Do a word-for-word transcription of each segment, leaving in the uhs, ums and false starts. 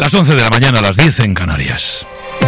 Las once de la mañana, a las diez en Canarias.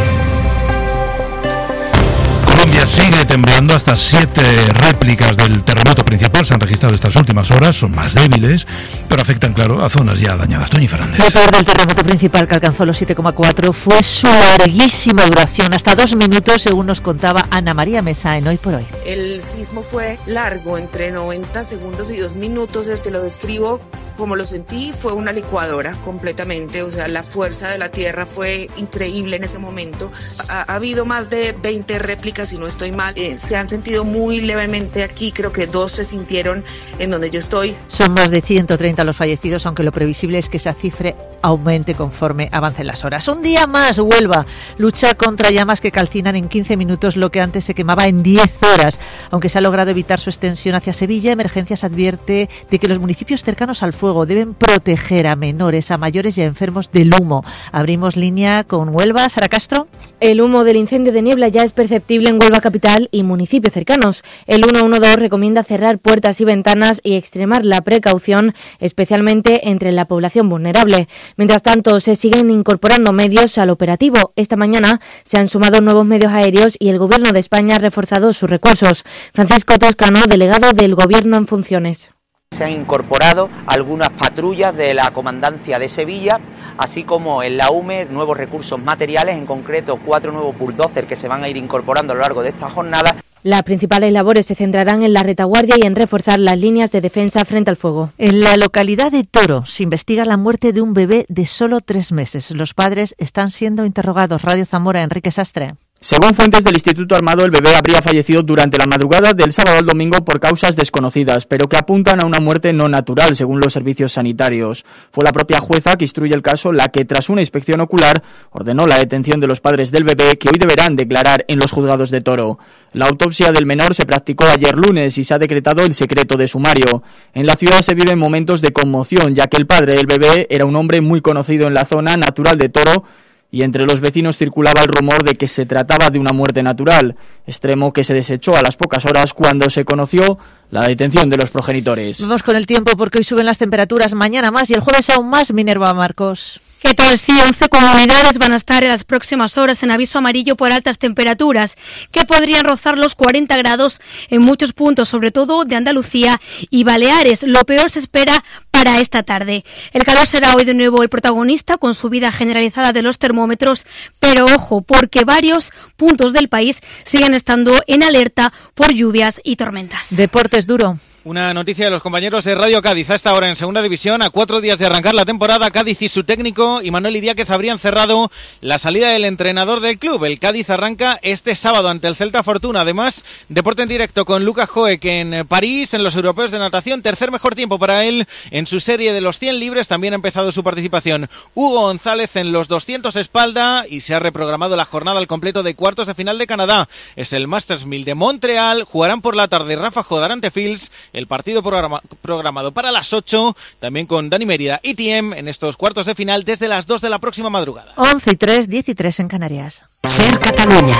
Colombia sigue temblando. Hasta siete réplicas del terremoto principal se han registrado estas últimas horas. Son más débiles, pero afectan, claro, a zonas ya dañadas. Toñi Fernández. Lo peor del terremoto principal, que alcanzó los siete coma cuatro, fue su larguísima duración, hasta dos minutos, según nos contaba Ana María Mesa en Hoy por Hoy. El sismo fue largo, entre noventa segundos y dos minutos. Es que lo describo como lo sentí, fue una licuadora completamente. O sea, la fuerza de la tierra fue increíble en ese momento. Ha, ha habido más de veinte réplicas, si no estoy mal. Eh, se han sentido muy levemente aquí, creo que dos se sintieron en donde yo estoy. Son más de ciento treinta los fallecidos, aunque lo previsible es que esa cifra aumente conforme avancen las horas. Un día más, Huelva lucha contra llamas que calcinan en quince minutos lo que antes se quemaba en diez horas. Aunque se ha logrado evitar su extensión hacia Sevilla, Emergencias advierte de que los municipios cercanos al fuego deben proteger a menores, a mayores y a enfermos del humo. Abrimos línea con Huelva. Sara Castro. El humo del incendio de niebla ya es perceptible en Huelva capital y municipios cercanos. El ciento doce recomienda cerrar puertas y ventanas y extremar la precaución, especialmente entre la población vulnerable. Mientras tanto, se siguen incorporando medios al operativo. Esta mañana se han sumado nuevos medios aéreos y el Gobierno de España ha reforzado sus recursos. Francisco Toscano, delegado del Gobierno en funciones. Se han incorporado algunas patrullas de la Comandancia de Sevilla, así como en la U M E nuevos recursos materiales, en concreto cuatro nuevos bulldozers que se van a ir incorporando a lo largo de esta jornada. Las principales labores se centrarán en la retaguardia y en reforzar las líneas de defensa frente al fuego. En la localidad de Toro se investiga la muerte de un bebé de solo tres meses. Los padres están siendo interrogados. Radio Zamora, Enrique Sastre. Según fuentes del Instituto Armado, el bebé habría fallecido durante la madrugada del sábado al domingo por causas desconocidas, pero que apuntan a una muerte no natural, según los servicios sanitarios. Fue la propia jueza que instruye el caso la que, tras una inspección ocular, ordenó la detención de los padres del bebé, que hoy deberán declarar en los juzgados de Toro. La autopsia del menor se practicó ayer lunes y se ha decretado el secreto de sumario. En la ciudad se viven momentos de conmoción, ya que el padre del bebé era un hombre muy conocido en la zona, natural de Toro, y entre los vecinos circulaba el rumor de que se trataba de una muerte natural, extremo que se desechó a las pocas horas cuando se conoció la detención de los progenitores. Vamos con el tiempo, porque hoy suben las temperaturas, mañana más y el jueves aún más. Minerva Marcos. ¿Qué tal? Sí, once comunidades van a estar en las próximas horas en aviso amarillo por altas temperaturas, que podrían rozar los cuarenta grados en muchos puntos, sobre todo de Andalucía y Baleares. Lo peor se espera para esta tarde. El calor será hoy de nuevo el protagonista, con subida generalizada de los termómetros, pero ojo, porque varios puntos del país siguen estando en alerta por lluvias y tormentas. Deportes duro. Una noticia de los compañeros de Radio Cádiz. A esta hora en Segunda División, a cuatro días de arrancar la temporada, Cádiz y su técnico Imanol Idiáquez habrían cerrado la salida del entrenador del club. El Cádiz arranca este sábado ante el Celta Fortuna. Además, deporte en directo con Lucas Joek en París, en los europeos de natación. Tercer mejor tiempo para él en su serie de los cien libres. También ha empezado su participación Hugo González en los doscientos espalda y se ha reprogramado la jornada al completo de cuartos de final de Canadá. Es el Masters mil de Montreal. Jugarán por la tarde Rafa Jodar ante Fields. El partido programa, programado para las ocho, también con Dani Mérida y T M en estos cuartos de final desde las dos de la próxima madrugada. once y tres, diez y tres en Canarias. Ser Catalunya.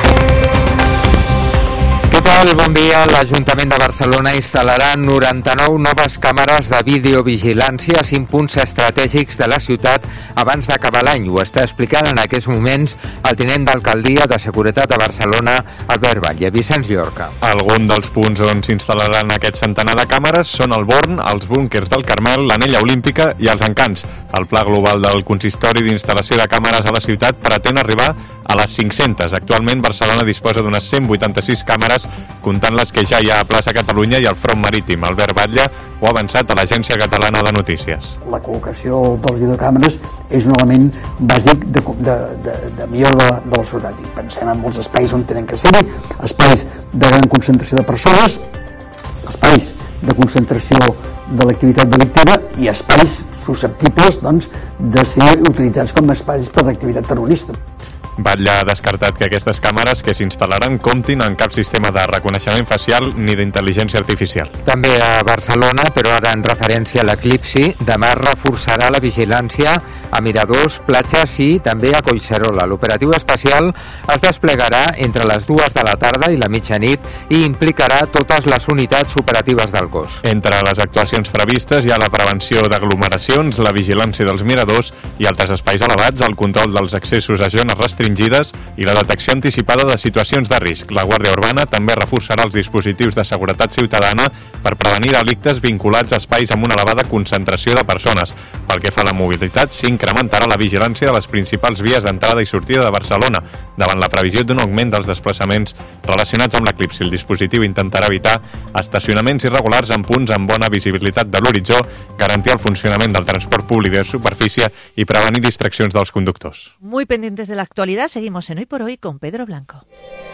Què tal? Bon dia. L'Ajuntament de Barcelona instal·larà noranta-nou noves càmeres de videovigilància a cinc punts estratègics de la ciutat abans d'acabar l'any. Ho està explicant en aquests moments el tinent d'alcaldia de Seguretat de Barcelona, Albert Batlle. Vicenç Llorca. Alguns dels punts on s'instal·laran aquest centenar de càmeres són el Born, els búnquers del Carmel, l'Anella Olímpica i els Encants. El pla global del consistori d'instal·lació de càmeres a la ciutat pretén arribar a les cinc-centes. Actualment Barcelona disposa d'unes cent vuitanta-sis càmeres, comptant les que ja hi ha a Plaça Catalunya i al Front Marítim. Albert Batlle ho ha avançat a l'Agència Catalana de Notícies. La col·locació de les videocàmeres és un element bàsic de, de, de, de millora de, de la ciutat. I pensem en els espais on tenen que ser-hi, espais de gran concentració de persones, espais de concentració de l'activitat delictiva i espais susceptibles, doncs, de ser utilitzats com a espais per l'activitat terrorista. Batlle ha descartat que aquestes càmeres que s'instal·laran comptin en cap sistema de reconeixement facial ni d'intel·ligència artificial. També a Barcelona, però ara en referència a l'eclipsi, demà es reforçarà la vigilància a miradors, platges i també a Collserola. L'operatiu especial es desplegarà entre les dues de la tarda i la mitjanit i implicarà totes les unitats operatives del cos. Entre les actuacions previstes hi ha la prevenció d'aglomeracions, la vigilància dels miradors i altres espais elevats, el control dels accessos a zones restringides i la detecció anticipada de situacions de risc. La Guàrdia Urbana també reforçarà els dispositius de seguretat ciutadana per prevenir delictes vinculats a espais amb una elevada concentració de persones. Pel que fa a la mobilitat, s'incrementarà la vigilància de les principals vies d'entrada i sortida de Barcelona, davant la previsió d'un augment dels desplaçaments relacionats amb l'eclipsi. El dispositiu intentarà evitar estacionaments irregulars en punts amb bona visibilitat de l'horitzó, garantir el funcionament del transport públic de superfície i prevenir distraccions dels conductors. Muy pendientes de la actualidad, seguimos en Hoy por Hoy con Pedro Blanco.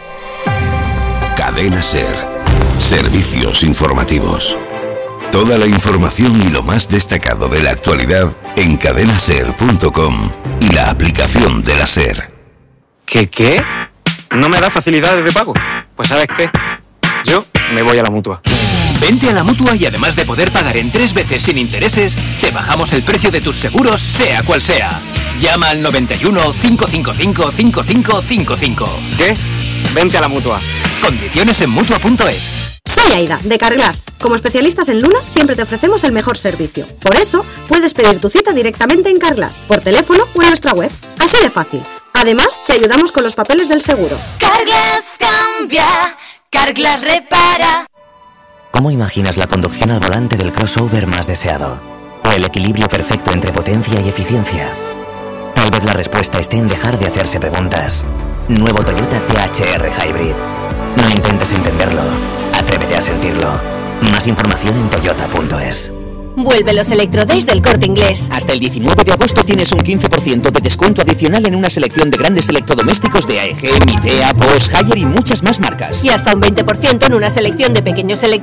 Cadena SER. Servicios informativos. Toda la información y lo más destacado de la actualidad en cadena ser punto com y la aplicación de la SER. ¿Qué qué? ¿No me da facilidades de pago? Pues ¿sabes qué? Yo me voy a la Mutua. Vente a la Mutua y además de poder pagar en tres veces sin intereses, te bajamos el precio de tus seguros, sea cual sea. Llama al noventa y uno, cinco cinco cinco, cinco cinco cinco cinco. ¿Qué? Vente a la Mutua. Condiciones en mutua punto es. Soy Aida, de Carglass. Como especialistas en lunas siempre te ofrecemos el mejor servicio. Por eso, puedes pedir tu cita directamente en Carglass, por teléfono o en nuestra web. Así de fácil. Además, te ayudamos con los papeles del seguro. Carglass cambia, Carglass repara. ¿Cómo imaginas la conducción al volante del crossover más deseado? ¿O el equilibrio perfecto entre potencia y eficiencia? Tal vez la respuesta esté en dejar de hacerse preguntas. Nuevo Toyota T H R Hybrid. No intentes entenderlo, atrévete a sentirlo. Más información en toyota punto es. Vuelve los Electrodays del Corte Inglés. Hasta el diecinueve de agosto tienes un quince por ciento de descuento adicional en una selección de grandes electrodomésticos de A E G, Midea, Bosch, Haier y muchas más marcas. Y hasta un veinte por ciento en una selección de pequeños electrodomésticos